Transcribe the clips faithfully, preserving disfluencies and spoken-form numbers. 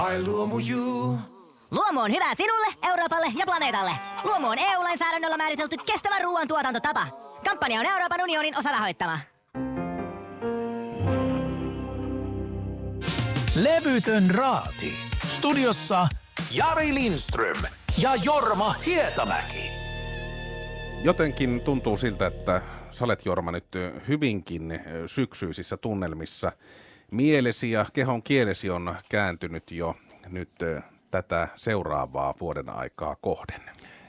Ai Luomu you. Luomu on hyvä sinulle, Euroopalle ja planeetalle. Luomu on E U-lainsäädännöllä määritelty kestävä ruoantuotantotapa. Kampanja on Euroopan unionin osarahoittama. Levytön raati. Studiossa Jari Lindström ja Jorma Hietamäki. Jotenkin tuntuu siltä, että sä olet, Jorma, nyt hyvinkin syksyisissä tunnelmissa. Mielesi ja kehon kielesi on kääntynyt jo nyt tätä seuraavaa vuoden aikaa kohden.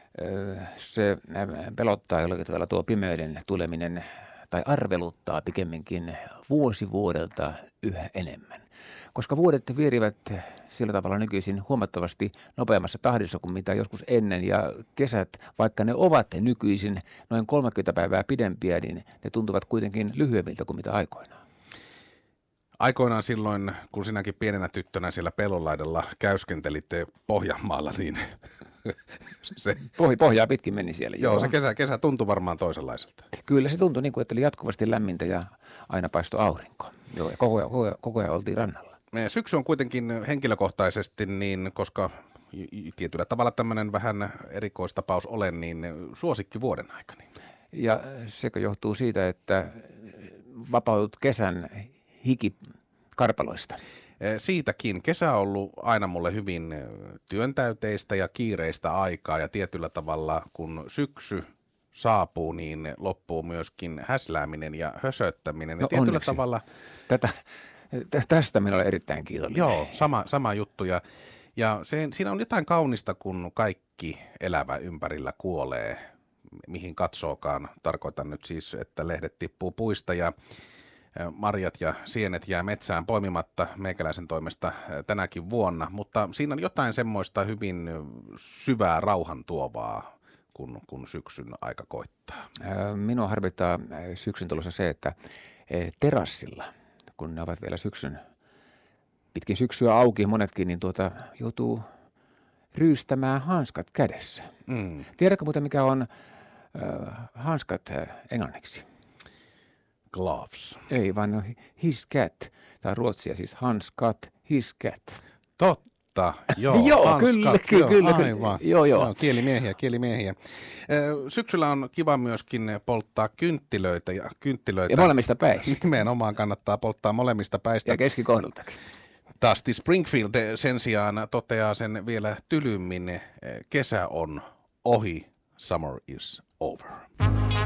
Se pelottaa jollakin tavalla tuo pimeyden tuleminen, tai arveluttaa pikemminkin vuosi vuodelta yhä enemmän. Koska vuodet viirivät sillä tavalla nykyisin huomattavasti nopeammassa tahdissa kuin mitä joskus ennen. Ja kesät, vaikka ne ovat nykyisin noin kolmekymmentä päivää pidempiä, niin ne tuntuvat kuitenkin lyhyemmiltä kuin mitä aikoinaan. Aikoinaan silloin, kun sinäkin pienenä tyttönä siellä pellonlaidalla käyskentelitte Pohjanmaalla, niin se... Pohj- pohjaa pitkin meni siellä. Joo, joo. se kesä, kesä tuntui varmaan toisenlaiselta. Kyllä se tuntui niin kuin, että oli jatkuvasti lämmintä ja aina paistoi aurinko. Joo, ja koko ajan, koko ajan, koko ajan oltiin rannalla. Syksy on kuitenkin henkilökohtaisesti, niin koska tietyllä tavalla tämmöinen vähän erikoistapaus olen, niin suosikki vuoden aikani. Ja sekö johtuu siitä, että vapaudut kesän hikikarpaloista? Siitäkin. Kesä on ollut aina mulle hyvin työntäyteistä ja kiireistä aikaa, ja tietyllä tavalla kun syksy saapuu, niin loppuu myöskin häslääminen ja hösöttäminen. Ja no tietyllä onneksi. tavalla... Tätä, tästä minä olen erittäin kiitollinen. Joo, sama, sama juttu. Ja, ja se, siinä on jotain kaunista, kun kaikki elävä ympärillä kuolee, mihin katsookaan. Tarkoitan nyt siis, että lehdet tippuu puista ja marjat ja sienet jää metsään poimimatta meikäläisen toimesta tänäkin vuonna. Mutta siinä on jotain semmoista hyvin syvää rauhan tuovaa, kun, kun syksyn aika koittaa. Minua harvittaa syksyn tulossa se, että terassilla, kun ne ovat vielä syksyn, pitkin syksyä auki monetkin, niin tuota, joutuu ryystämään hanskat kädessä. Mm. Tiedätkö muuten, mikä on äh, hanskat äh, englanniksi? Gloves. Ei, vaan his cat. Tämä on ruotsia, siis hanskat, his cat. Totta, joo. joo, hanskat, kyllä, kyllä, kyllä. Aivan. Joo, joo. joo, kielimiehiä, kielimiehiä. Syksyllä on kiva myöskin polttaa kynttilöitä ja kynttilöitä. Ja molemmista päistä. Nimenomaan kannattaa polttaa molemmista päistä. Ja keskikohdaltakin. Dusty Springfield sen sijaan toteaa sen vielä tylymmin. Kesä on ohi, summer is over.